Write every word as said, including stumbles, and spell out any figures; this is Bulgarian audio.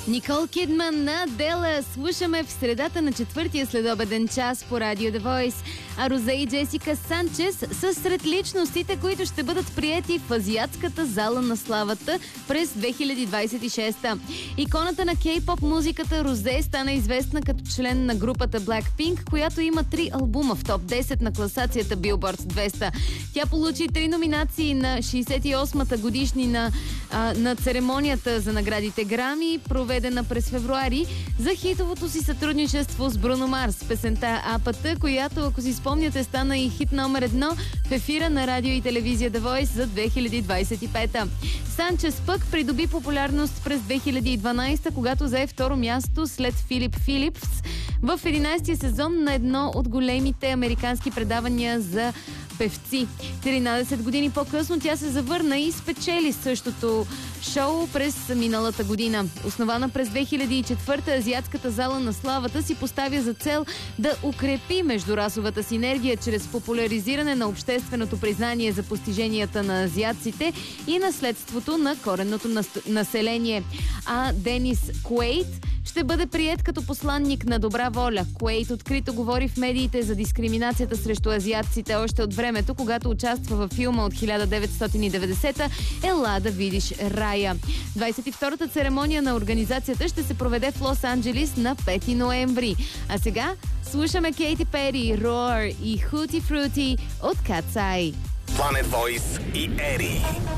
Никол Кидман на Дела слушаме в средата на четвъртия следобеден час по Радио The Voice. А Розе и Джесика Санчес са сред личностите, които ще бъдат приети в Азиатската зала на славата през две хиляди двадесет и шеста. Иконата на кей-поп музиката Розе стана известна като член на групата Blackpink, която има три албума в топ десет на класацията Billboard двеста. Тя получи три номинации на шейсет и осмата годишнина а, на церемонията за наградите Грами, проведена през февруари, за хитовото си сътрудничество с Бруно Марс, песента Апата, която, ако си спомняте, стана и хит номер едно в ефира на радио и телевизия The Voice за две хиляди двадесет и пета. Санчес пък придоби популярност през две хиляди и дванадесета, когато взе второ място след Филип Филипс в единадесетия сезон на едно от големите американски предавания за певци. тринадесет години по-късно тя се завърна и спечели същото шоу през миналата година. Основана през две хиляди и четвърта, Азиатската зала на славата си поставя за цел да укрепи междурасовата синергия чрез популяризиране на общественото признание за постиженията на азиатците и наследството на коренното население. А Денис Куейт ще бъде приет като посланник на добра воля. Куейт открито говори в медиите за дискриминацията срещу азиатците още от времето, когато участва във филма от хиляда деветстотин и деветдесета «Ела да видиш рая». двадесет и втората церемония на организацията ще се проведе в Лос-Анджелис на пети ноември. А сега слушаме Кейти Пери, Roar и Hootie Fruity от Cat's Eye. Planet Voice и Ери.